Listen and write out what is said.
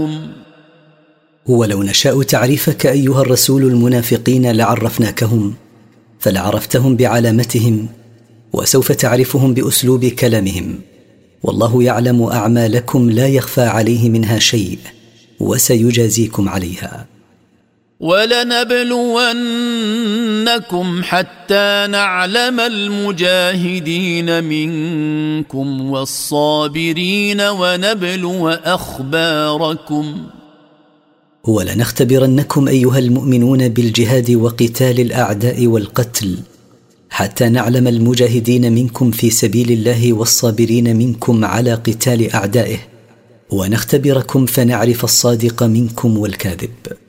ولو نشاء تعريفك أيها الرسول المنافقين لعرفناكهم، فلعرفتهم بعلامتهم، وسوف تعرفهم بأسلوب كلامهم. والله يعلم أعمالكم لا يخفى عليه منها شيء، وسيجازيكم عليها. ولنبلونكم حتى نعلم المجاهدين منكم والصابرين ونبلو أخباركم. ولنختبرنكم أيها المؤمنون بالجهاد وقتال الأعداء والقتل، حتى نعلم المجاهدين منكم في سبيل الله والصابرين منكم على قتال أعدائه، ونختبركم فنعرف الصادق منكم والكاذب.